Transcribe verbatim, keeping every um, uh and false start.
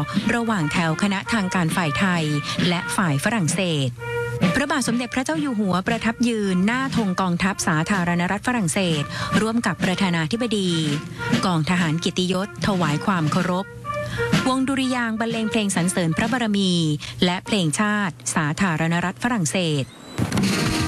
ระหว่างแถวคณะทางการฝ่ายไทยและฝ่ายฝรั่งเศสพระบาทสมเด็จพระเจ้าอยู่หัวประทับยืนหน้าธงกองทัพสาธารณรัฐฝรั่งเศสร่วมกับประธานาธิบดีกองทหารเกียรติยศถวายความเคารพวงดุริยางค์บรรเลงเพลงสรรเสริญพระบารมีและเพลงชาติสาธารณรัฐฝรั่งเศส